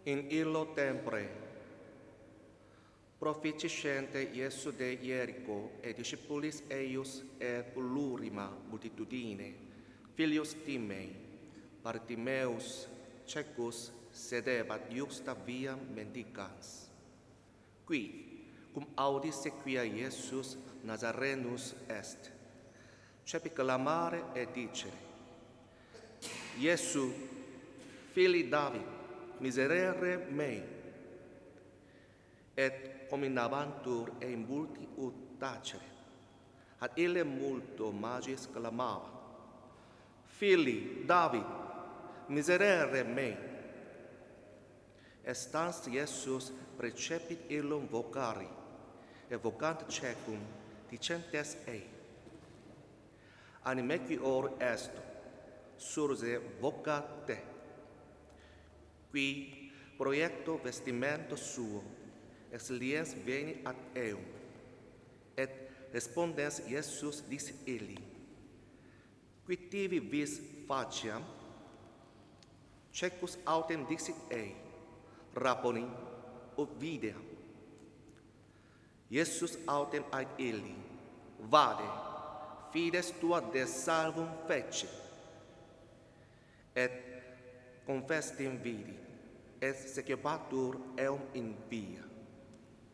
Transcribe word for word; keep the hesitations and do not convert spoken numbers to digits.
In illo tempore, proficente Iesu de Jericho et discipulis eius et plurima multitudine, filius Timei, Bartimeus, cecus sedebat juxta via mendicans. Qui, cum audis sequia Iesus Nazarenus est, cepi clamare et dicere: Iesu, fili David, miserere mei. Et cominabantur e multi ut tacere, ad ille multo magis clamava: Fili David, miserere mei. Estans Iesus precepit illum vocari, et vocant cecum, dicentes ei: Animecior est, surge vocat te. Qui proiecto vestimento suo, ex liens veni ad eum, et respondens Iesus dicit illi: Qui tibi vis faciam? Cecus autem dicit ei: Rabboni, ut videam. Iesus autem ad illi: Vade, fides tua de salvum fece. Et confestim vidi, et sequebatur eum in via.